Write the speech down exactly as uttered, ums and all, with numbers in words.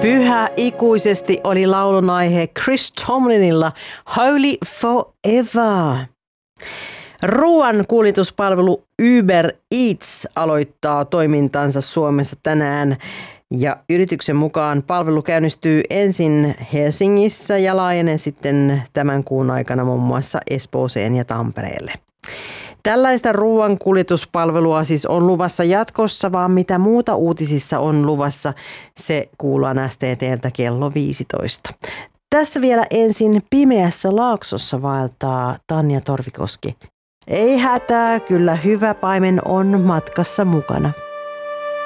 Pyhä ikuisesti oli laulun aihe Chris Tomlinilla Holy Forever. Ruoan kuljetuspalvelu Uber Eats aloittaa toimintansa Suomessa tänään ja yrityksen mukaan palvelu käynnistyy ensin Helsingissä ja laajenee sitten tämän kuun aikana muun muassa Espooseen ja Tampereelle. Tällaista ruoan kuljetuspalvelua siis on luvassa jatkossa, vaan mitä muuta uutisissa on luvassa, se kuullaan S T T:ltä kello viisitoista. Tässä vielä ensin Pimeässä Laaksossa vaeltaa Tanja Torvikoski. Ei hätää, kyllä hyvä paimen on matkassa mukana.